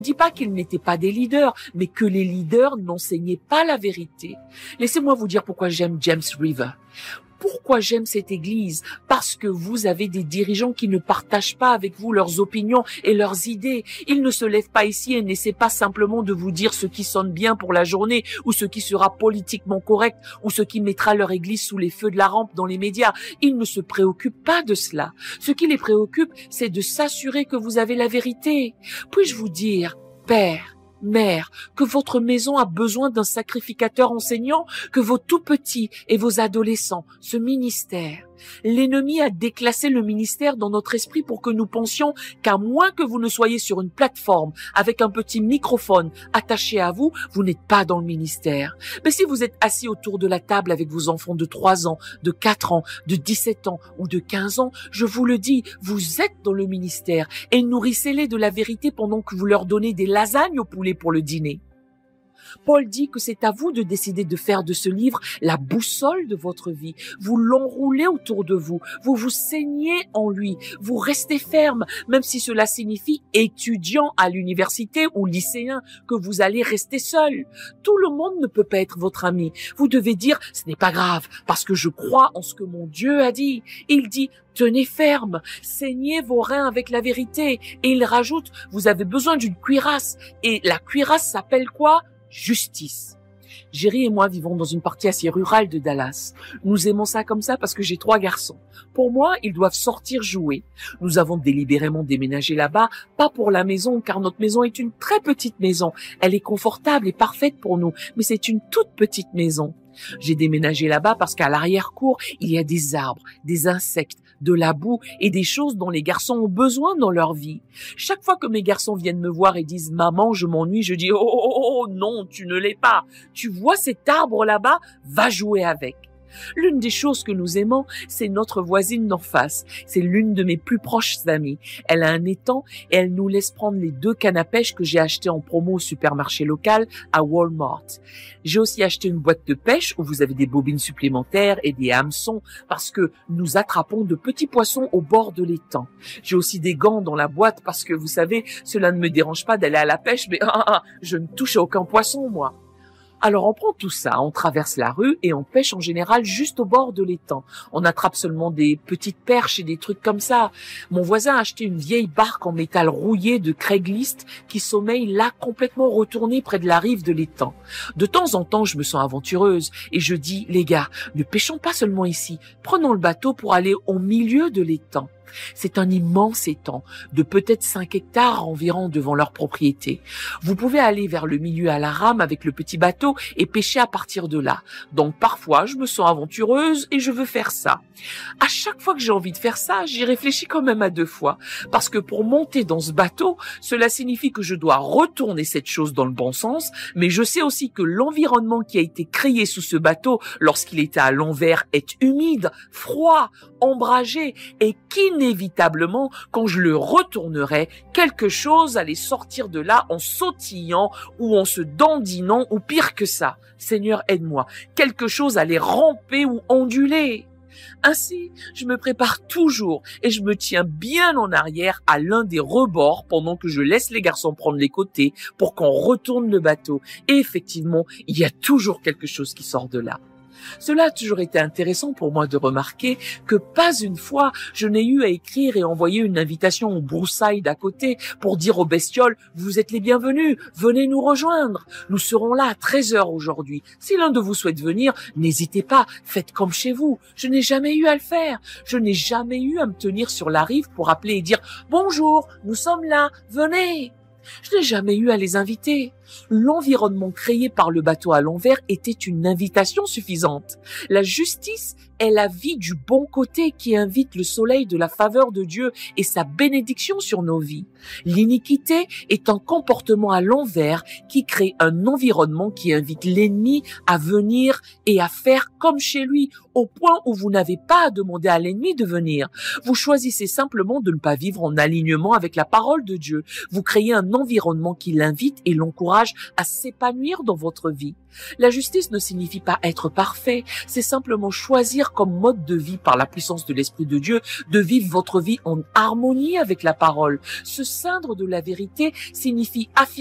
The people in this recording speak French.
Je ne dis pas qu'ils n'étaient pas des leaders, mais que les leaders n'enseignaient pas la vérité. Laissez-moi vous dire pourquoi j'aime James River. Pourquoi j'aime cette église? Parce que vous avez des dirigeants qui ne partagent pas avec vous leurs opinions et leurs idées. Ils ne se lèvent pas ici et n'essaient pas simplement de vous dire ce qui sonne bien pour la journée ou ce qui sera politiquement correct ou ce qui mettra leur église sous les feux de la rampe dans les médias. Ils ne se préoccupent pas de cela. Ce qui les préoccupe, c'est de s'assurer que vous avez la vérité. Puis-je vous dire, Père, Mère, que votre maison a besoin d'un sacrificateur enseignant, que vos tout-petits et vos adolescents, ce ministère. L'ennemi a déclassé le ministère dans notre esprit pour que nous pensions qu'à moins que vous ne soyez sur une plateforme avec un petit microphone attaché à vous, vous n'êtes pas dans le ministère. Mais si vous êtes assis autour de la table avec vos enfants de 3 ans, de 4 ans, de 17 ans ou de 15 ans, je vous le dis, vous êtes dans le ministère et nourrissez-les de la vérité pendant que vous leur donnez des lasagnes au poulet pour le dîner. Paul dit que c'est à vous de décider de faire de ce livre la boussole de votre vie. Vous l'enroulez autour de vous, vous vous saignez en lui, vous restez ferme, même si cela signifie étudiant à l'université ou lycéen, que vous allez rester seul. Tout le monde ne peut pas être votre ami. Vous devez dire, ce n'est pas grave, parce que je crois en ce que mon Dieu a dit. Il dit, tenez ferme, saignez vos reins avec la vérité. Et il rajoute, vous avez besoin d'une cuirasse. Et la cuirasse s'appelle quoi? Justice. Jerry et moi vivons dans une partie assez rurale de Dallas. Nous aimons ça comme ça parce que j'ai 3 garçons. Pour moi, ils doivent sortir jouer. Nous avons délibérément déménagé là-bas, pas pour la maison, car notre maison est une très petite maison. Elle est confortable et parfaite pour nous, mais c'est une toute petite maison. J'ai déménagé là-bas parce qu'à l'arrière-cour, il y a des arbres, des insectes, de la boue et des choses dont les garçons ont besoin dans leur vie. Chaque fois que mes garçons viennent me voir et disent « Maman, je m'ennuie », je dis « Oh, non, tu ne l'es pas. Tu vois cet arbre là-bas? Va jouer avec. » L'une des choses que nous aimons, c'est notre voisine d'en face. C'est l'une de mes plus proches amies. Elle a un étang et elle nous laisse prendre les 2 cannes à pêche que j'ai achetées en promo au supermarché local à Walmart. J'ai aussi acheté une boîte de pêche où vous avez des bobines supplémentaires et des hameçons parce que nous attrapons de petits poissons au bord de l'étang. J'ai aussi des gants dans la boîte parce que vous savez, cela ne me dérange pas d'aller à la pêche, mais je ne touche à aucun poisson, moi. Alors on prend tout ça, on traverse la rue et on pêche en général juste au bord de l'étang. On attrape seulement des petites perches et des trucs comme ça. Mon voisin a acheté une vieille barque en métal rouillé de Craigslist qui sommeille là complètement retournée près de la rive de l'étang. De temps en temps, je me sens aventureuse et je dis, les gars, ne pêchons pas seulement ici, prenons le bateau pour aller au milieu de l'étang. C'est un immense étang de peut-être 5 hectares environ devant leur propriété. Vous pouvez aller vers le milieu à la rame avec le petit bateau et pêcher à partir de là. Donc parfois, je me sens aventureuse et je veux faire ça. À chaque fois que j'ai envie de faire ça, j'y réfléchis quand même à 2 fois. Parce que pour monter dans ce bateau, cela signifie que je dois retourner cette chose dans le bon sens, mais je sais aussi que l'environnement qui a été créé sous ce bateau lorsqu'il était à l'envers est humide, froid, ombragé et qu'inévitablement, quand je le retournerai, quelque chose allait sortir de là en sautillant ou en se dandinant ou pire que ça. Seigneur, aide-moi. Quelque chose allait ramper ou onduler. Ainsi, je me prépare toujours et je me tiens bien en arrière à l'un des rebords pendant que je laisse les garçons prendre les côtés pour qu'on retourne le bateau. Et effectivement, il y a toujours quelque chose qui sort de là. Cela a toujours été intéressant pour moi de remarquer que pas une fois je n'ai eu à écrire et envoyer une invitation aux broussailles d'à côté pour dire aux bestioles « Vous êtes les bienvenus, venez nous rejoindre. Nous serons là à 13h aujourd'hui. Si l'un de vous souhaite venir, n'hésitez pas, faites comme chez vous. » Je n'ai jamais eu à le faire. Je n'ai jamais eu à me tenir sur la rive pour appeler et dire « Bonjour, nous sommes là, venez !» Je n'ai jamais eu à les inviter. L'environnement créé par le bateau à l'envers était une invitation suffisante. La justice est la vie du bon côté qui invite le soleil de la faveur de Dieu et sa bénédiction sur nos vies. L'iniquité est un comportement à l'envers qui crée un environnement qui invite l'ennemi à venir et à faire comme chez lui, au point où vous n'avez pas à demander à l'ennemi de venir. Vous choisissez simplement de ne pas vivre en alignement avec la parole de Dieu. Vous créez un environnement qui l'invite et l'encourage courage à s'épanouir dans votre vie. La justice ne signifie pas être parfait, c'est simplement choisir comme mode de vie par la puissance de l'Esprit de Dieu de vivre votre vie en harmonie avec la parole. Se ceindre de la vérité signifie affirmer